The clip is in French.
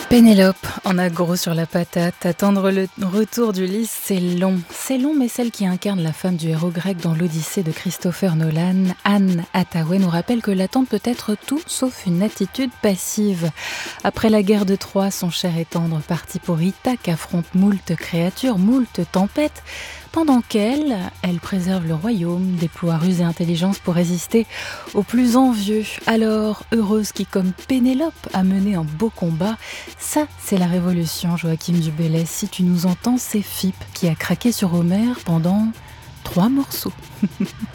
Pénélope en a gros sur la patate. Attendre le retour d'Ulysse, c'est long. C'est long, mais celle qui incarne la femme du héros grec dans l'Odyssée de Christopher Nolan, Anne Hathaway, nous rappelle que l'attente peut être tout sauf une attitude passive. Après la guerre de Troie, son cher et tendre parti pour Ithaque affronte moult créatures, moult tempêtes, pendant qu'elle préserve le royaume, déploie ruse et intelligence pour résister aux plus envieux. Alors, heureuse qui, comme Pénélope, a mené un beau combat, ça, c'est la révolution, Joachim du Bellay. Si tu nous entends, c'est Phippe qui a craqué sur Homère pendant 3 morceaux.